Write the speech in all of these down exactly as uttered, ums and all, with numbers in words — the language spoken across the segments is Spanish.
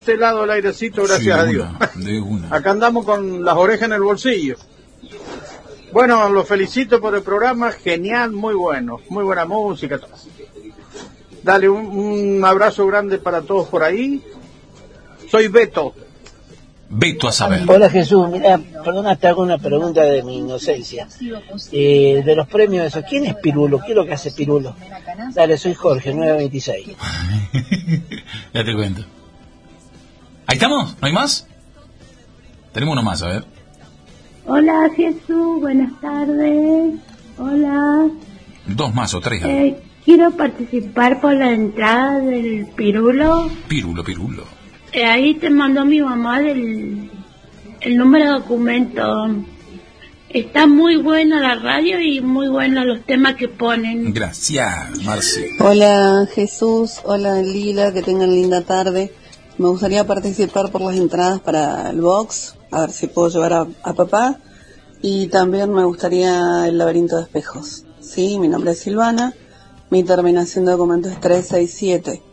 este lado el airecito, gracias sí, a Dios. Una, de una. Acá andamos con las orejas en el bolsillo. Bueno, los felicito por el programa, genial, muy bueno, muy buena música. Dale un, un abrazo grande para todos por ahí. Soy Beto. Beto a saber. Hola Jesús, mira, perdona, te hago una pregunta de mi inocencia. Eh, de los premios esos, ¿quién es Pirulo? ¿Qué es lo que hace Pirulo? Dale, soy Jorge, nueve veintiséis. Ya te cuento. ¿Ahí estamos? ¿No hay más? Tenemos uno más, a ver. Hola Jesús, buenas tardes. Hola. Dos más o tres. Eh, quiero participar por la entrada del Pirulo. Pirulo, Pirulo. Eh, ahí te mandó mi mamá el, el número de documento. Está muy buena la radio y muy buenos los temas que ponen. Gracias, Marci. Hola Jesús, hola Lila, que tengan linda tarde. Me gustaría participar por las entradas para el box, a ver si puedo llevar a, a papá. Y también me gustaría el laberinto de espejos. Sí, mi nombre es Silvana, mi terminación de documento es trescientos sesenta y siete.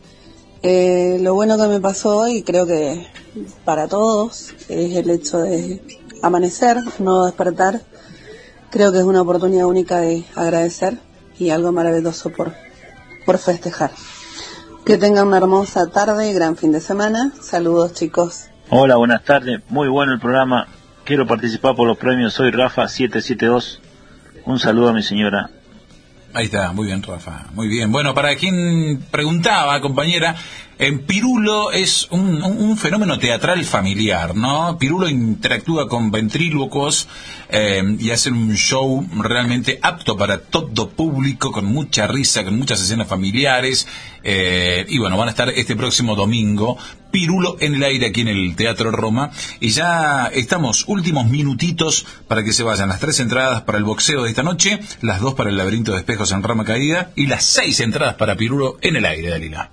Eh, lo bueno que me pasó hoy, creo que para todos, es el hecho de amanecer, no despertar. Creo que es una oportunidad única de agradecer y algo maravilloso por, por festejar. Que tengan una hermosa tarde y gran fin de semana. Saludos, chicos. Hola, buenas tardes. Muy bueno el programa. Quiero participar por los premios. Soy Rafa siete siete dos. Un saludo a mi señora. Ahí está, muy bien, Rafa, muy bien. Bueno, para quien preguntaba, compañera, en Pirulo es un, un, un fenómeno teatral familiar, ¿no? Pirulo interactúa con ventrílocos eh, y hace un show realmente apto para todo público, con mucha risa, con muchas escenas familiares. Eh, y bueno, van a estar este próximo domingo, Pirulo en el aire aquí en el Teatro Roma. Y ya estamos, últimos minutitos para que se vayan las tres entradas para el boxeo de esta noche, las dos para el laberinto de espejos en Rama Caída y las seis entradas para Pirulo en el aire, Dalila.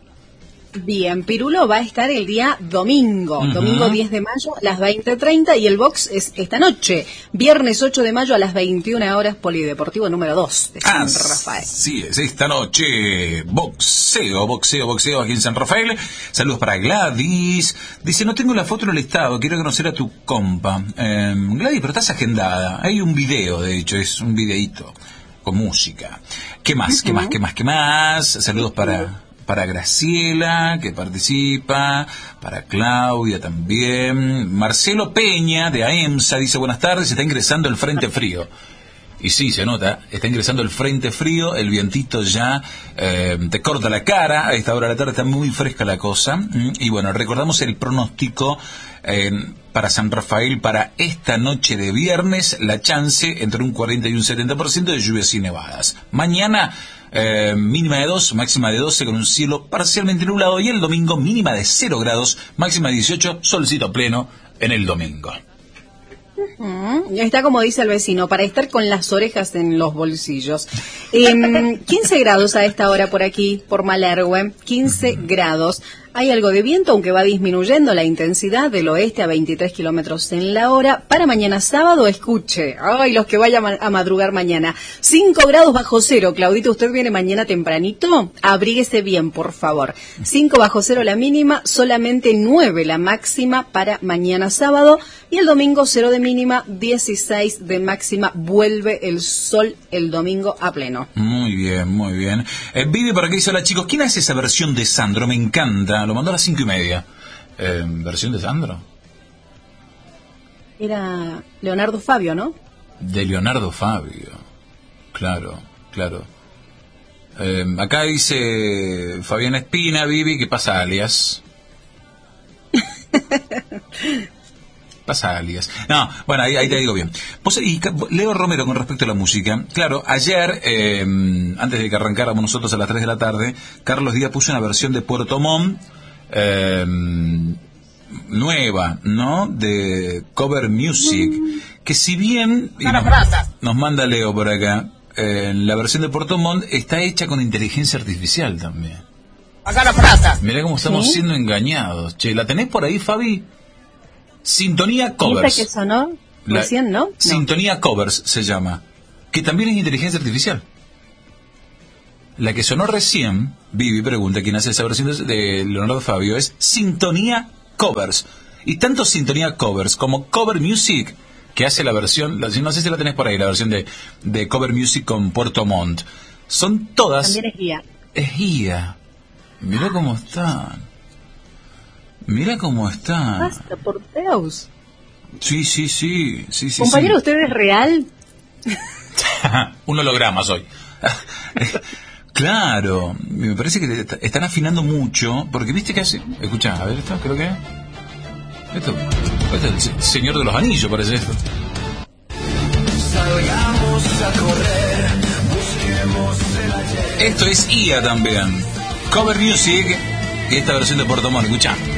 Bien, Pirulo va a estar el día domingo, uh-huh. domingo diez de mayo a las veinte treinta y el box es esta noche, viernes ocho de mayo a las veintiuna horas, Polideportivo número dos de San ah, Rafael. Sí, es esta noche, boxeo, boxeo, boxeo aquí en San Rafael. Saludos para Gladys. Dice, no tengo la foto en el estado, quiero conocer a tu compa. Eh, Gladys, pero estás agendada. Hay un video, de hecho, es un videíto con música. ¿Qué más, uh-huh. qué más, qué más, qué más? Saludos para... para Graciela, que participa, para Claudia también, Marcelo Peña, de AEMSA, dice, buenas tardes, está ingresando el Frente Frío. Y sí, se nota, está ingresando el Frente Frío, el vientito ya eh, te corta la cara, a esta hora de la tarde está muy fresca la cosa, y bueno, recordamos el pronóstico eh, para San Rafael para esta noche de viernes, la chance entre un cuarenta y un setenta por ciento de lluvias y nevadas. Mañana, Eh, mínima de dos, máxima de doce con un cielo parcialmente nublado, y el domingo mínima de cero grados, máxima de dieciocho, solcito pleno en el domingo. Uh-huh. Está como dice el vecino, para estar con las orejas en los bolsillos. Eh, quince grados a esta hora por aquí, por Malergüe, quince uh-huh. grados. Hay algo de viento, aunque va disminuyendo la intensidad del oeste a veintitrés kilómetros en la hora. Para mañana sábado, escuche, ay, los que vayan a madrugar mañana, cinco grados bajo cero. Claudito, ¿usted viene mañana tempranito? Abríguese bien, por favor. cinco bajo cero la mínima, solamente nueve la máxima para mañana sábado. Y el domingo cero de mínima, dieciséis de máxima. Vuelve el sol el domingo a pleno. Muy bien, muy bien. Eh, Vive por aquí, dice, hola chicos, ¿quién hace esa versión de Sandro? Me encanta. Lo mandó a las cinco y media. Eh, ¿Versión de Sandro? Era Leonardo Fabio, ¿no? De Leonardo Fabio. Claro, claro. Eh, acá dice Fabián Espina, Vivi, que pasa alias. Pasa alias. No, bueno, ahí, ahí te digo bien. Vos, y Leo Romero, con respecto a la música. Claro, ayer, eh, antes de que arrancáramos nosotros a las tres de la tarde, Carlos Díaz puso una versión de Puerto Montt, eh, nueva, ¿no? De Cover Music. Que si bien, y nos, nos manda Leo por acá, eh, la versión de Puerto Montt está hecha con inteligencia artificial también. Mirá cómo estamos ¿Sí? siendo engañados. Che, ¿la tenés por ahí, Fabi? Sintonía Covers. ¿Esa que sonó recién, no? Sintonía no. Covers se llama, que también es inteligencia artificial. La que sonó recién, Vivi pregunta quién hace esa versión de Leonardo Fabio, es Sintonía covers. Y tanto Sintonía Covers como Cover Music, que hace la versión, la- no sé si la tenés por ahí, la versión de, de Cover Music con Puerto Montt. Son todas... También es guía. Es guía. Mirá cómo están. Mirá cómo están. Basta, por Deus. Sí, sí, sí. sí, sí Compañero, sí. ¿usted es real? Un holograma soy. Claro, me parece que te- están afinando mucho, porque viste que hace... Escuchá, a ver, esto creo que... Esto, esto es el Señor de los Anillos, parece esto. Esto es I A también. Cover Music y esta versión de Puerto Montt, escuchá.